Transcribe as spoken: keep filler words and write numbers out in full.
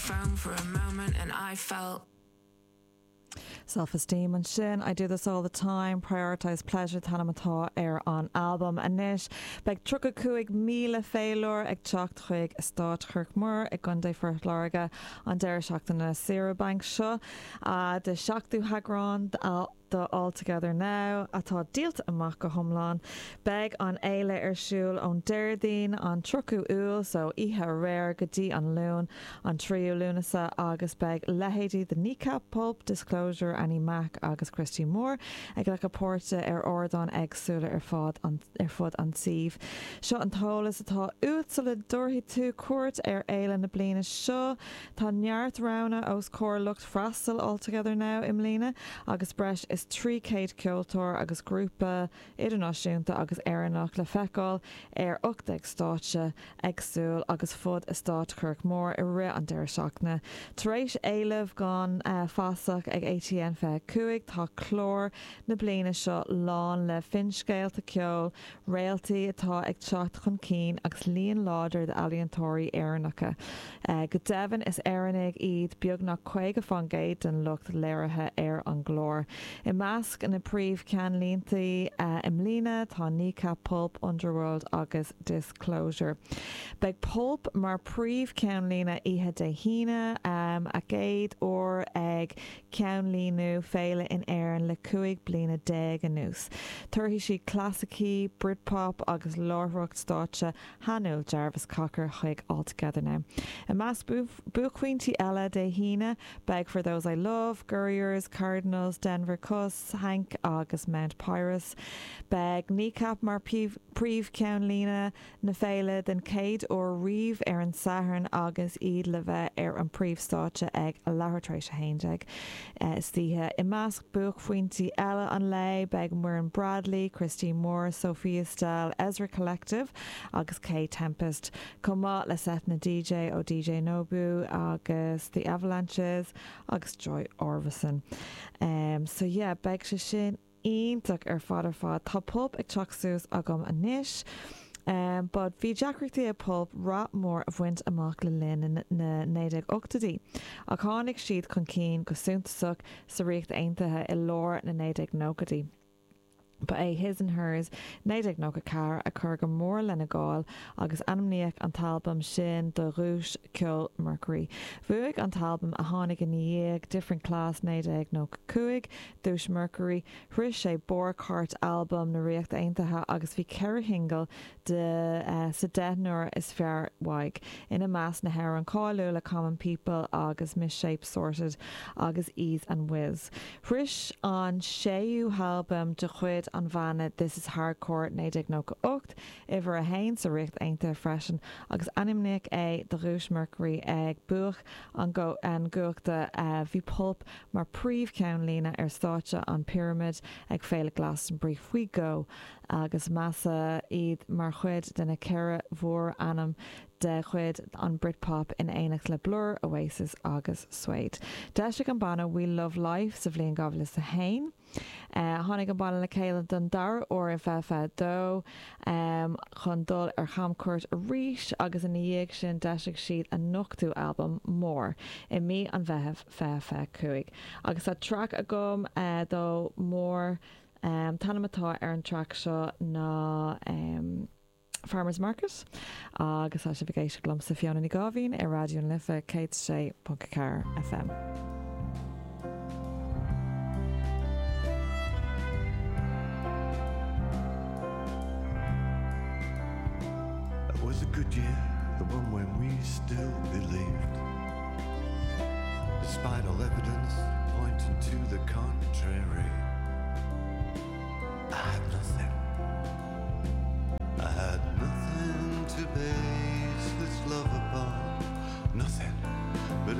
phone for a moment and I felt self-esteem and sin. I do this all the time. Prioritise pleasure tanamatá ar an album anis. Beg truca cuig míle félor ag teacht chuig stát churcmór ag gundé for lága an deir seachtainna Sierra Bank seo a de seachtú hagrán the All Together Now atá díalt amach go thomláin beg an éile arsúil ón deirdín an trucú úil so ihe réir go dtí an lún an tríú lúnasa agus beg lehéidí the Kneecap Pulp Disclosure Annie Mac agus Christy Moore ag le pórte ar ordan agsúla ar fád an ar fud an sih seo an tálas atá útsala dúirthaí tú cuairt ar éile na bliana seo tá neart rana os cór lucht freastal All Together Now im lína agus breis is trí céad ceoltóir agus grúpa idirnáisiúnta agus éannach le feicáil ar ochtaigh stáitse agsúil agus fud is stát Kirkmore i ri an deir seachna. Tar éis éileh gan uh, fásach ag A T N fe cuaig tá chlór na bliana seo lán le finscéalta ceol réaltaí atá ag teacht chun cín agus líon láidir de ealaíontóirí éannacha. Uh, go deimhin is éannig iad beag nach chuige fangéid den lucht léirithe ar an glór. I measc in na príomh cean líontaí uh, im lína tá Kneecap Pulp Underworld agus Disclosure. Beg Pulp mar príomh cean lína ihe de híine um, a géad ó ag cean líonú féile in éireann le cuaig bliana déag anús. Tuirthaí si classicí, Britpop agus láithreacht stáitse Hanúil Jarvis Cocker chuig All Together Now. I measc buachaointí eile de híine beg For Those I Love, Gurriers, Cardinals, Denver Cuss, Hank agus Mount Pyrus. Beg Kneecap mar príomh cean lína na féile den céad ó riomh ar an sathern agus iad le bheith ar an príomh stáitse ag a lehartrééis a héinteag. Uh, Stíthe I measc buach faointí eile an lei beg Muireann Bradley, Christy Moore, Sophia Stell, Ezra Collective agus Kay Tempest. Comá le set na D J ó D J Nobu agus The Avalanches agus Joy Orbison. Um, so yeah, beg se sin ionach ar fad ar fad. Tá pulp ag teachsús agam anis. Um, but bhí deacrachtaí a pulp rá mór a bhaint amach le linn na néideag octadí. A chánig siad chun cín go súntasach sa riocht aontaithe I lór na néideag nógadí. Ba é his and hers néideag nó go car a chur go mór lena gáil agus anamníoch an talbam sin de Rouge Ceol Mercury. Bhuaigh an talbam a tháinig in dhéag different class néideag nó go cuaig dúis Mercury thris sé Borcart album na riocht aontaithe agus bhí ceithre hingle de uh, sa deithnúir is fear waig ina meas na hair an cáilú le Common People agus Misshape Sorted agus Ease and Wiz. Thris an séú album de chuid an bhana This Is Hardcore néideag nó go ocht iver a hain sa riocht aontaithe freisin agus animnic é de Rouge Mercury ag buach an go an guachta uh, bhí pulp mar príomh ceann lína ar stáitse an pyramid ag féile Glastonbury faoi go agus massa iad mar chuid denna ceithre mhór anam de chuid an Britpop in éanacht le Blur, Oasis agus Suede. Deise an banna We Love Life sa bhliain gabhla sa hain. Uh, Tháinig an banna le céile don dar ó a bheith dó um, chun dul ar chamcuirt a ríis agus in dhéag sin deise siad a nochtú album mór I mí an bheitheh fe fe cuaig. Agus a track a gom uh, dó mór um, tanamatá ar an track seo ná um, Farmers Market agus a se bhgéis glum sa Fiona ní Gábhín ar Radio Lifa cé sé Punca Car F M. That was a good year, the one when we still believed, despite all evidence pointing to the contrary. I have nothing